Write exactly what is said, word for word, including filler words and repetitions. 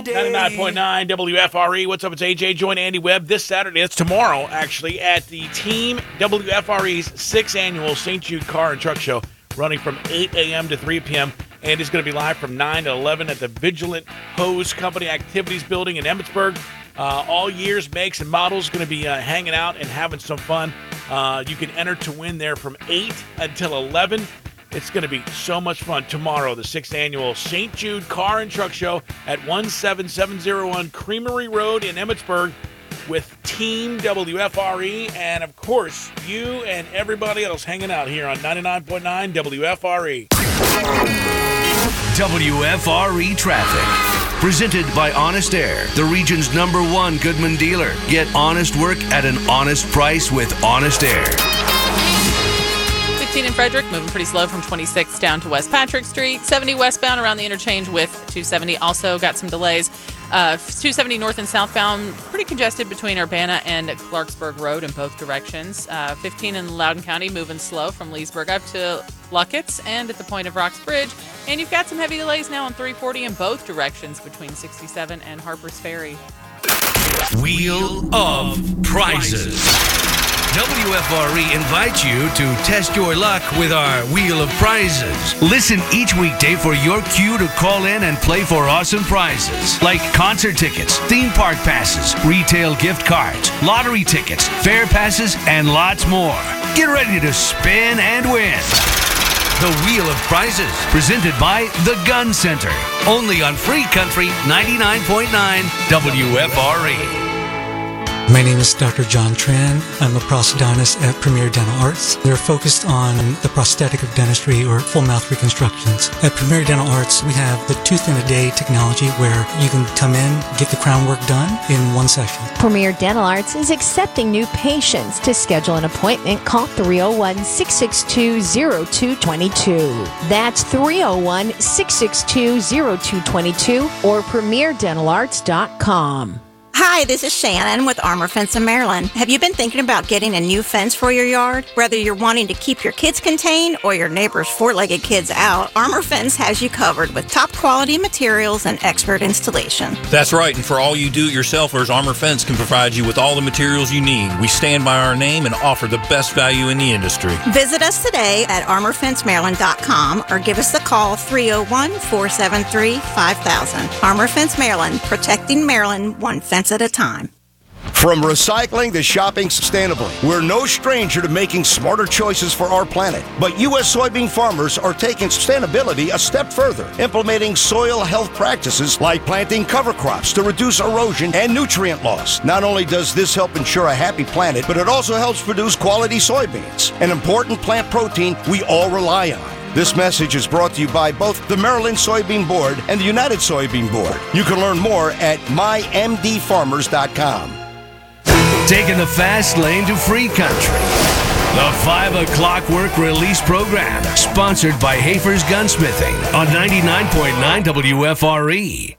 day. ninety-nine point nine W F R E. What's up? It's A J. Join Andy Webb this Saturday. It's tomorrow, actually, at the Team W F R E's sixth annual Saint Jude Car and Truck Show, running from eight a.m. to three p.m. Andy's going to be live from nine to eleven at the Vigilant Hose Company Activities Building in Emmitsburg. Uh, all years, makes, and models going to be uh, hanging out and having some fun. Uh, you can enter to win there from eight until eleven. It's going to be so much fun tomorrow, the sixth annual Saint Jude Car and Truck Show at one seven seven zero one Creamery Road in Emmitsburg with Team W F R E and, of course, you and everybody else hanging out here on ninety-nine point nine W F R E. W F R E Traffic. Presented by Honest Air, the region's number one Goodman dealer. Get honest work at an honest price with Honest Air. fifteen in Frederick, moving pretty slow from twenty-six down to West Patrick Street. seventy westbound around the interchange with two seventy. Also got some delays. Uh, two seventy north and southbound, pretty congested between Urbana and Clarksburg Road in both directions. Uh, fifteen in Loudoun County, moving slow from Leesburg up to Luckett's and at the point of Rocks Bridge. And you've got some heavy delays now on three forty in both directions between sixty-seven and Harper's Ferry. Wheel of Prizes. W F R E invites you to test your luck with our Wheel of Prizes. Listen each weekday for your cue to call in and play for awesome prizes like concert tickets, theme park passes, retail gift cards, lottery tickets, fair passes, and lots more. Get ready to spin and win. The Wheel of Prizes, presented by The Gun Center. Only on Free Country ninety-nine point nine W F R E. My name is Doctor John Tran. I'm a prosthodontist at Premier Dental Arts. They're focused on the prosthetic of dentistry or full mouth reconstructions. At Premier Dental Arts, we have the tooth in a day technology where you can come in, get the crown work done in one session. Premier Dental Arts is accepting new patients. To schedule an appointment, call three oh one, six six two, oh two two two. That's three oh one, six six two, oh two two two or premier dental arts dot com. Hi, this is Shannon with Armor Fence in Maryland. Have you been thinking about getting a new fence for your yard? Whether you're wanting to keep your kids contained or your neighbor's four-legged kids out, Armor Fence has you covered with top quality materials and expert installation. That's right, and for all you do-it-yourselfers, Armor Fence can provide you with all the materials you need. We stand by our name and offer the best value in the industry. Visit us today at armor fence maryland dot com or give us a call three oh one, four seven three, five thousand. Armor Fence Maryland, protecting Maryland one fence at a time. From recycling to shopping sustainably, we're no stranger to making smarter choices for our planet. But U S soybean farmers are taking sustainability a step further, implementing soil health practices like planting cover crops to reduce erosion and nutrient loss. Not only does this help ensure a happy planet, but it also helps produce quality soybeans, an important plant protein we all rely on. This message is brought to you by both the Maryland Soybean Board and the United Soybean Board. You can learn more at my m d farmers dot com. Taking the fast lane to Free Country. The five o'clock work release program, sponsored by Hafer's Gunsmithing on ninety-nine point nine W F R E.